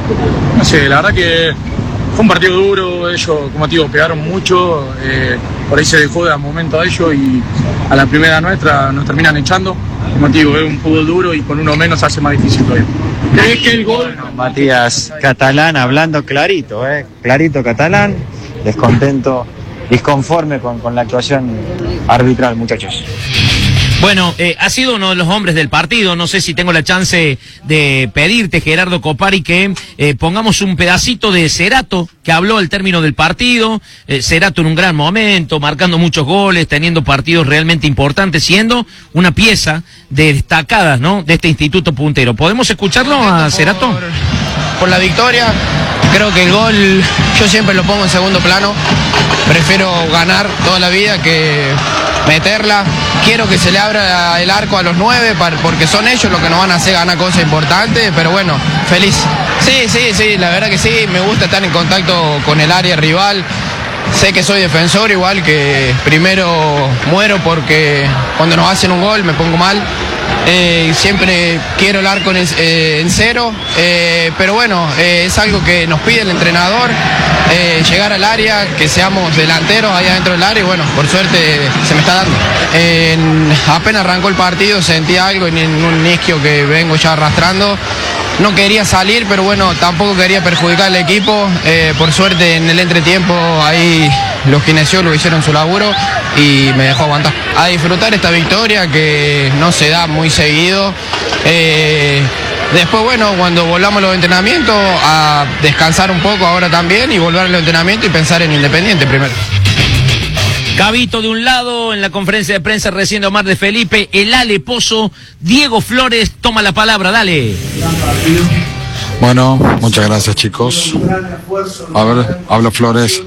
No sé, la verdad que fue un partido duro, ellos, como te digo, pegaron mucho, por ahí se dejó de momento a ellos y a la primera nuestra nos terminan echando. Como te digo, es un fútbol duro y con uno menos hace más difícil todavía. ¿Crees que el gol? Bueno, Matías Catalán hablando clarito, clarito Catalán, descontento, disconforme con la actuación arbitral, muchachos. Bueno, ha sido uno de los hombres del partido. No sé si tengo la chance de pedirte, Gerardo Copari, que pongamos un pedacito de Cerato, que habló al término del partido. Cerato en un gran momento, marcando muchos goles, teniendo partidos realmente importantes, siendo una pieza destacada, ¿no?, de este instituto puntero. ¿Podemos escucharlo a Cerato? Por la victoria, creo que el gol yo siempre lo pongo en segundo plano. Prefiero ganar toda la vida que meterla. Quiero que se le abra el arco a los 9 porque son ellos los que nos van a hacer ganar cosas importantes, pero bueno, feliz. Sí, la verdad que sí, me gusta estar en contacto con el área rival. Sé que soy defensor, igual que primero muero porque cuando nos hacen un gol me pongo mal. Siempre quiero el arco en cero, pero bueno, es algo que nos pide el entrenador, llegar al área, que seamos delanteros ahí adentro del área y bueno, por suerte se me está dando. Apenas arrancó el partido sentí algo en un isquio que vengo ya arrastrando. No quería salir, pero bueno, tampoco quería perjudicar al equipo. Por suerte en el entretiempo ahí los kinesiólogos hicieron su laburo y me dejó aguantar. A disfrutar esta victoria que no se da muy seguido. Después, bueno, cuando volvamos a los entrenamientos, a descansar un poco ahora también y volver a los entrenamientos y pensar en Independiente primero. Gabito de un lado, en la conferencia de prensa recién de Omar de Felipe, el Ale Pozo, Diego Flores toma la palabra, dale. Bueno, muchas gracias chicos. A ver, habla Flores.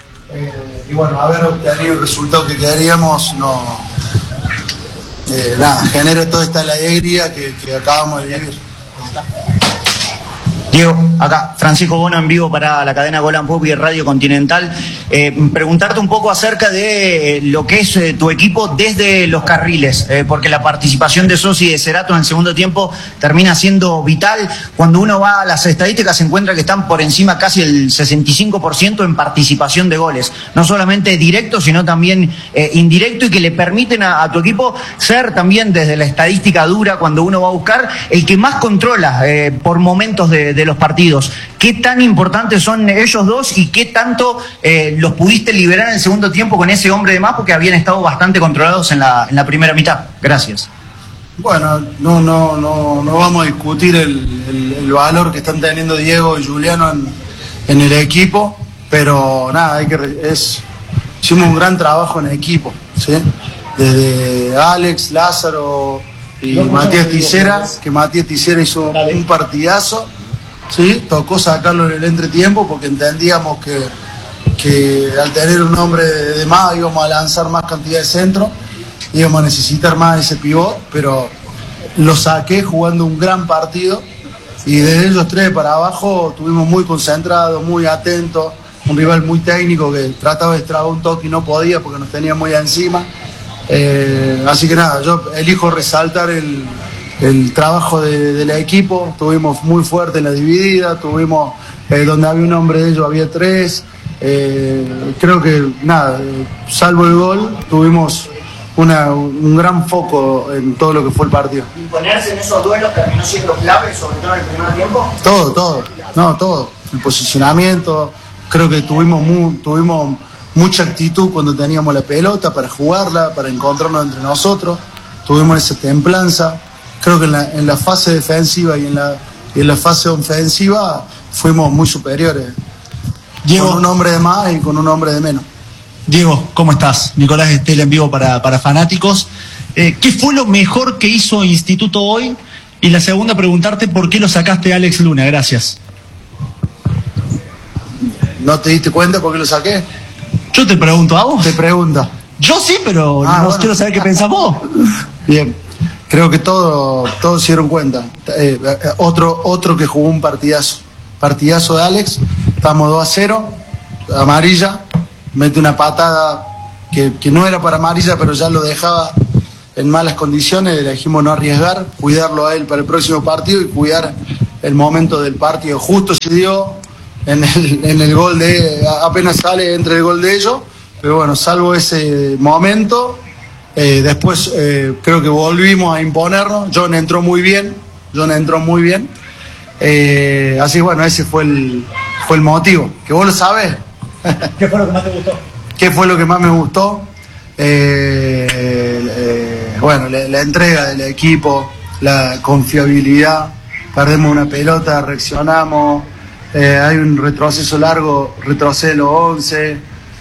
Y bueno, haber obtenido el resultado que queríamos, genera toda esta alegría que acabamos de vivir. Diego, acá, Francisco Bono en vivo para la cadena Golan Pop y Radio Continental. Preguntarte un poco acerca de lo que es tu equipo desde los carriles, porque la participación de Sosi y de Cerato en el segundo tiempo termina siendo vital. Cuando uno va a las estadísticas se encuentra que están por encima casi el 65% en participación de goles, no solamente directo, sino también indirecto, y que le permiten a tu equipo ser también desde la estadística dura, cuando uno va a buscar, el que más controla por momentos de los partidos. ¿Qué tan importantes son ellos dos y qué tanto los pudiste liberar en el segundo tiempo con ese hombre de más, porque habían estado bastante controlados en la primera mitad? Gracias. Bueno, no vamos a discutir el valor que están teniendo Diego y Juliano en el equipo, pero nada, hicimos un gran trabajo en equipo, ¿sí? Desde Alex, Lázaro y Matías Tisera, que Matías Tisera hizo un partidazo. Sí, tocó sacarlo en el entretiempo porque entendíamos que al tener un hombre de más íbamos a lanzar más cantidad de centro, íbamos a necesitar más ese pivot, pero lo saqué jugando un gran partido y desde ellos tres para abajo estuvimos muy concentrados, muy atentos, un rival muy técnico que trataba de extraer un toque y no podía porque nos tenía muy encima. Así que nada, yo elijo resaltar el trabajo del equipo. Tuvimos muy fuerte en la dividida, tuvimos donde había un hombre de ellos había tres. Creo que nada, salvo el gol, tuvimos un gran foco en todo lo que fue el partido. ¿Imponerse en esos duelos terminó siendo clave, sobre todo en el primer tiempo? Todo. El posicionamiento, creo que tuvimos mucha actitud cuando teníamos la pelota para jugarla, para encontrarnos entre nosotros. Tuvimos esa templanza. Creo que en la fase defensiva y en la fase ofensiva fuimos muy superiores. Diego, con un hombre de más y con un hombre de menos. Diego, ¿cómo estás? Nicolás Estela en vivo para fanáticos. ¿Qué fue lo mejor que hizo Instituto hoy? Y la segunda, preguntarte por qué lo sacaste a Alex Luna. Gracias. ¿No te diste cuenta por qué lo saqué? Yo te pregunto a vos. Te pregunta. Yo sí, pero bueno. Quiero saber qué pensás vos. Bien. Creo que todos se dieron cuenta. Otro que jugó un partidazo de Alex. Estamos 2-0, amarilla, mete una patada que no era para amarilla, pero ya lo dejaba en malas condiciones. Le dijimos no arriesgar, cuidarlo a él para el próximo partido y cuidar el momento del partido. Justo se dio en el gol apenas sale entre el gol de ellos, pero bueno, salvo ese momento, después creo que volvimos a imponernos. John entró muy bien, así bueno, ese fue el motivo, que vos lo sabés. ¿Qué fue lo que más te gustó? ¿Qué fue lo que más me gustó? Bueno, la entrega del equipo, la confiabilidad. Perdemos una pelota, reaccionamos, hay un retroceso largo, retrocede los 11,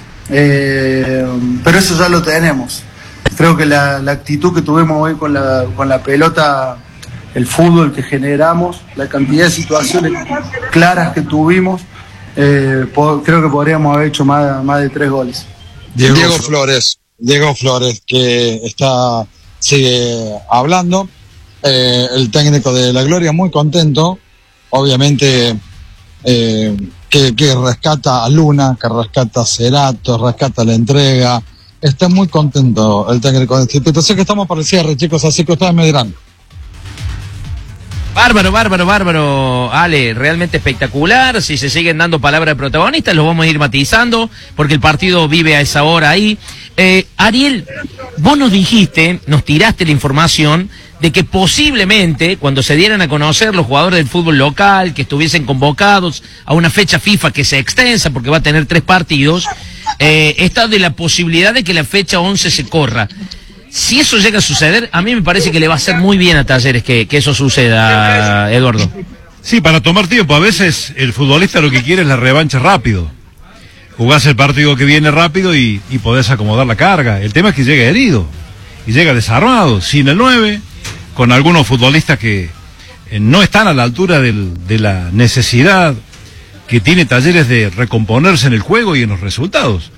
pero eso ya lo tenemos. Creo que la actitud que tuvimos hoy con la pelota, el fútbol que generamos, la cantidad de situaciones claras que tuvimos, creo que podríamos haber hecho más de 3 goles. Diego Flores, que sigue hablando, el técnico de La Gloria, muy contento, obviamente, que rescata a Luna, que rescata a Cerato, rescata la entrega, está muy contento el técnico del instituto. Sé que estamos para el cierre, chicos, así que ustedes me dirán. Bárbaro, Ale, realmente espectacular. Si se siguen dando palabras de protagonistas, los vamos a ir matizando, porque el partido vive a esa hora ahí. Ariel, vos nos tiraste la información de que posiblemente, cuando se dieran a conocer los jugadores del fútbol local, que estuviesen convocados a una fecha FIFA que se extensa, porque va a tener 3 partidos, está de la posibilidad de que la fecha 11 se corra. Si eso llega a suceder, a mí me parece que le va a hacer muy bien a Talleres que eso suceda, Eduardo. Sí, para tomar tiempo. A veces el futbolista lo que quiere es la revancha rápido. Jugás el partido que viene rápido y podés acomodar la carga. El tema es que llega herido y llega desarmado, sin el 9, con algunos futbolistas que no están a la altura de la necesidad que tiene Talleres de recomponerse en el juego y en los resultados.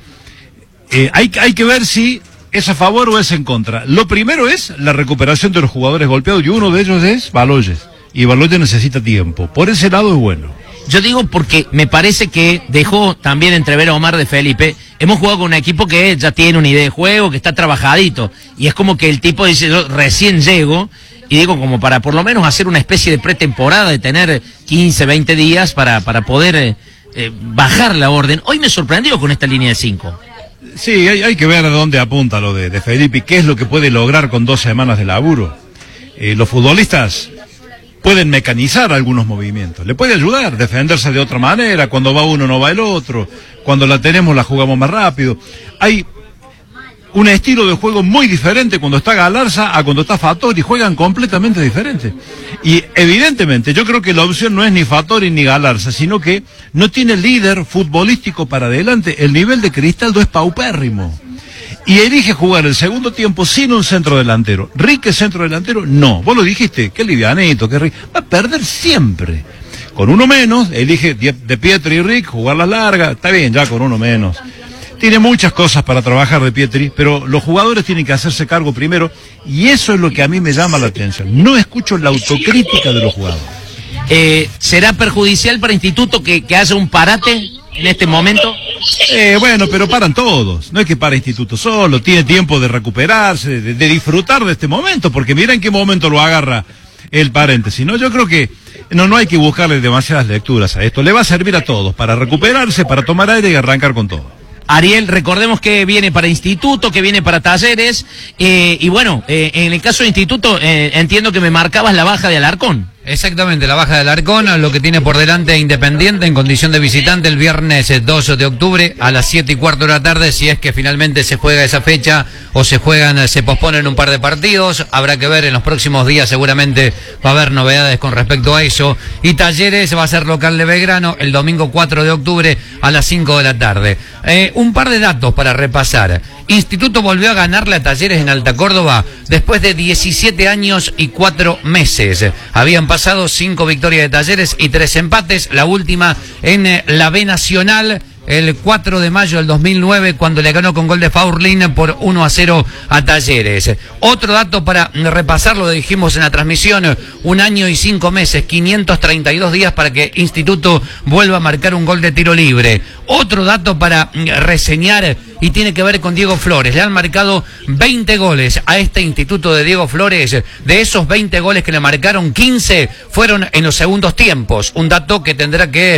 Hay que ver si es a favor o es en contra. Lo primero es la recuperación de los jugadores golpeados, y uno de ellos es Baloyes, y Baloyes necesita tiempo. Por ese lado es bueno. Yo digo porque me parece que dejó también entrever a Omar de Felipe. Hemos jugado con un equipo que ya tiene una idea de juego, que está trabajadito, y es como que el tipo dice, yo recién llego, y digo como para por lo menos hacer una especie de pretemporada, de tener 15, 20 días para poder bajar la orden. Hoy me sorprendió con esta línea de 5. Sí, hay que ver a dónde apunta lo de Felipe, qué es lo que puede lograr con 2 semanas de laburo. Los futbolistas pueden mecanizar algunos movimientos, le puede ayudar, defenderse de otra manera, cuando va uno no va el otro, cuando la tenemos la jugamos más rápido. Hay un estilo de juego muy diferente cuando está Galarza a cuando está Fattori, juegan completamente diferentes. Y evidentemente yo creo que la opción no es ni Fattori ni Galarza, sino que no tiene líder futbolístico para adelante. El nivel de Cristaldo es paupérrimo. Y elige jugar el segundo tiempo sin un centro delantero. ¿Rique centro delantero? No. Vos lo dijiste, qué livianito, qué rico. Va a perder siempre. Con uno menos, elige De Pietri y Rick, jugar las largas, está bien, ya con uno menos. Tiene muchas cosas para trabajar De Pietri, pero los jugadores tienen que hacerse cargo primero, y eso es lo que a mí me llama la atención. No escucho la autocrítica de los jugadores. ¿Será perjudicial para Instituto que haya un parate en este momento? Bueno, pero paran todos. No es que para Instituto solo, tiene tiempo de recuperarse, de disfrutar de este momento, porque mira en qué momento lo agarra el paréntesis. No, yo creo que no hay que buscarle demasiadas lecturas a esto. Le va a servir a todos para recuperarse, para tomar aire y arrancar con todo. Ariel, recordemos que viene para Instituto, que viene para Talleres, y bueno, en el caso de Instituto, entiendo que me marcabas la baja de Alarcón. Exactamente, la baja del Arcón, lo que tiene por delante Independiente en condición de visitante el viernes 2 de octubre a las 7:15 de la tarde, si es que finalmente se juega esa fecha o se posponen un par de partidos, habrá que ver en los próximos días, seguramente va a haber novedades con respecto a eso. Y Talleres va a ser local de Belgrano el domingo 4 de octubre a las 5 de la tarde. Un par de datos para repasar. Instituto volvió a ganarle a Talleres en Alta Córdoba después de 17 años y 4 meses. Habían pasado 5 victorias de Talleres y 3 empates, la última en la B Nacional, el 4 de mayo del 2009 cuando le ganó con gol de Faurlin por 1-0 a Talleres. Otro dato para repasar, lo dijimos en la transmisión, 1 año y 5 meses, 532 días para que Instituto vuelva a marcar un gol de tiro libre. Otro dato para reseñar y tiene que ver con Diego Flores. Le han marcado 20 goles a este Instituto de Diego Flores. De esos 20 goles que le marcaron, 15 fueron en los segundos tiempos. Un dato que tendrá que